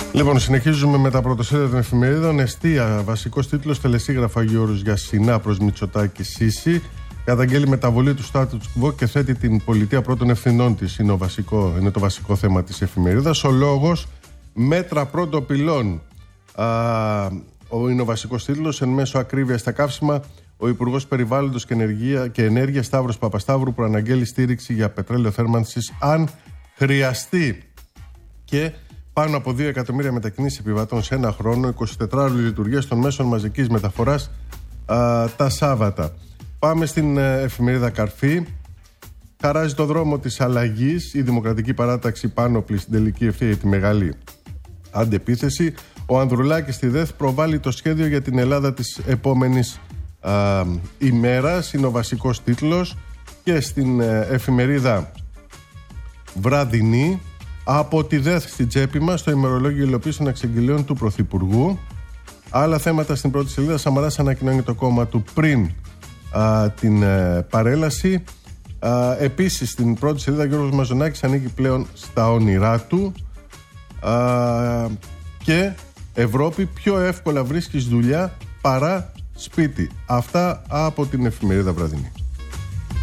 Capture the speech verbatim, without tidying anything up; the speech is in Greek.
Λοιπόν, συνεχίζουμε με τα πρωτοσέλιδα των εφημερίδων. Εστία, βασικός τίτλος, τελεσίγραφα Γιώργος για Σινά προς Μητσοτάκη Σίση. Καταγγέλει μεταβολή του status quo και θέτει την πολιτεία πρώτων ευθυνών της. Είναι, βασικό, είναι το βασικό θέμα της εφημερίδας. Ο λόγος, μέτρα πρώτων πυλών. Α, ο, είναι ο βασικός τίτλος. Εν μέσω ακρίβεια στα καύσιμα, ο Υπουργός Περιβάλλοντος και Ενέργεια, και Ενέργεια Σταύρος Παπασταύρου προαναγγέλει στήριξη για πετρέλαιο θέρμανσης αν χρειαστεί. Και πάνω από δύο εκατομμύρια μετακινήσεις επιβατών σε ένα χρόνο, εικοσιτετράωρη λειτουργία των μέσων μαζικής μεταφοράς α, τα Σάββατα. Πάμε στην ε, εφημερίδα Καρφή. Χαράζει το δρόμο της αλλαγής η Δημοκρατική Παράταξη Πάνωπλη στην τελική ευθεία για τη μεγάλη αντεπίθεση. Ο Ανδρουλάκης στη ΔΕΘ προβάλλει το σχέδιο για την Ελλάδα της επόμενης α, ημέρας. Είναι ο βασικός τίτλος. Και στην ε, εφημερίδα Βραδινή, από τη ΔΕΘ στην τσέπη μας, το ημερολόγιο υλοποίησης των εξαγγελιών του Πρωθυπουργού. Άλλα θέματα στην πρώτη σελίδα. Σαμαράς ανακοινώνει το κόμμα του πριν α, την ε, παρέλαση. Α, επίσης στην πρώτη σελίδα, Γιώργος Μαζονάκης ανήκει πλέον στα όνειρά του. Α, και Ευρώπη, πιο εύκολα βρίσκεις δουλειά παρά σπίτι. Αυτά από την εφημερίδα Βραδινή.